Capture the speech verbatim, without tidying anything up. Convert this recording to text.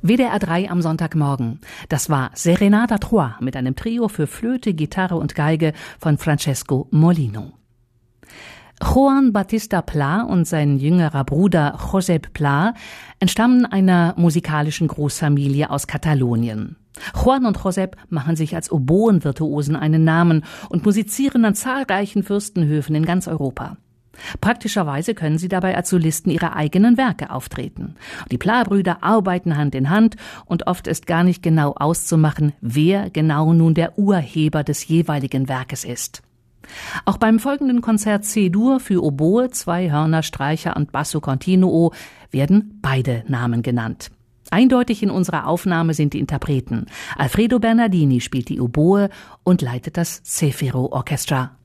W D R drei am Sonntagmorgen. Das war Serenata Trois mit einem Trio für Flöte, Gitarre und Geige von Francesco Molino. Juan Bautista Pla und sein jüngerer Bruder Josep Pla entstammen einer musikalischen Großfamilie aus Katalonien. Juan und Josep machen sich als Oboenvirtuosen einen Namen und musizieren an zahlreichen Fürstenhöfen in ganz Europa. Praktischerweise können sie dabei als Solisten ihrer eigenen Werke auftreten. Die Pla-Brüder arbeiten Hand in Hand und oft ist gar nicht genau auszumachen, wer genau nun der Urheber des jeweiligen Werkes ist. Auch beim folgenden Konzert C-Dur für Oboe, zwei Hörner, Streicher und Basso Continuo werden beide Namen genannt. Eindeutig in unserer Aufnahme sind die Interpreten. Alfredo Bernardini spielt die Oboe und leitet das Zefiro Orchestra.